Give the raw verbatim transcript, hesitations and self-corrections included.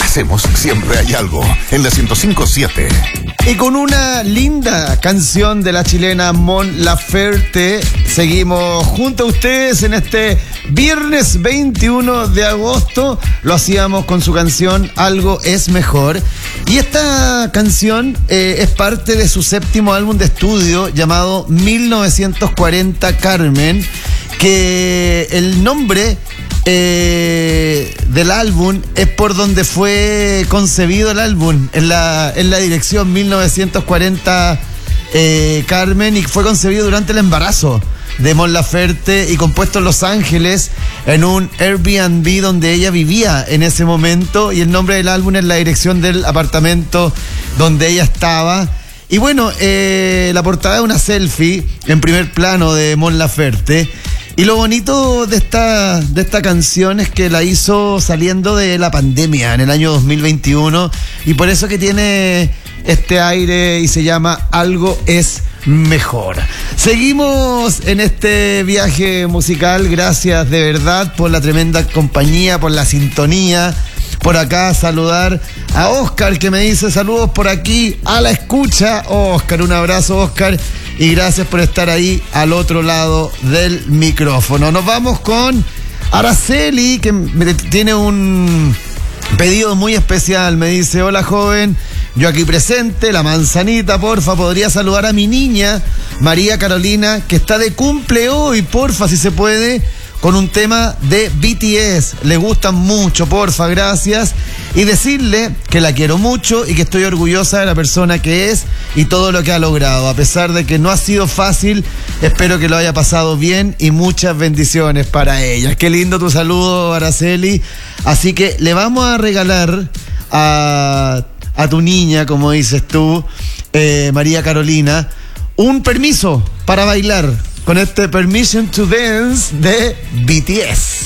hacemos siempre hay algo en la ciento cinco punto siete. Y con una linda canción de la chilena Mon Laferte, seguimos junto a ustedes en este viernes veintiuno de agosto. Lo hacíamos con su canción Algo es Mejor. Y esta canción eh, es parte de su séptimo álbum de estudio llamado mil novecientos cuarenta Carmen, que el nombre Eh, del álbum es por donde fue concebido el álbum, en la, en la dirección mil novecientos cuarenta eh, Carmen, y fue concebido durante el embarazo de Mon Laferte y compuesto en Los Ángeles en un Airbnb donde ella vivía en ese momento, y el nombre del álbum es la dirección del apartamento donde ella estaba. Y bueno, eh, la portada es una selfie en primer plano de Mon Laferte. Y lo bonito de esta, de esta canción es que la hizo saliendo de la pandemia en el año dos mil veintiuno, y por eso que tiene este aire y se llama Algo es Mejor. Seguimos en este viaje musical. Gracias de verdad por la tremenda compañía, por la sintonía. Por acá saludar a Oscar, que me dice saludos por aquí a la escucha. Oscar, un abrazo, Oscar, y gracias por estar ahí al otro lado del micrófono. Nos vamos con Araceli, que me tiene un pedido muy especial. Me dice: hola joven, yo aquí presente, la manzanita, porfa, podría saludar a mi niña María Carolina, que está de cumple hoy, porfa, si se puede, con un tema de B T S. Le gustan mucho, porfa, gracias. Y decirle que la quiero mucho y que estoy orgullosa de la persona que es y todo lo que ha logrado. A pesar de que no ha sido fácil, espero que lo haya pasado bien y muchas bendiciones para ella. Qué lindo tu saludo, Araceli. Así que le vamos a regalar a, a tu niña, como dices tú, eh, María Carolina, un permiso para bailar con este Permission to Dance de B T S.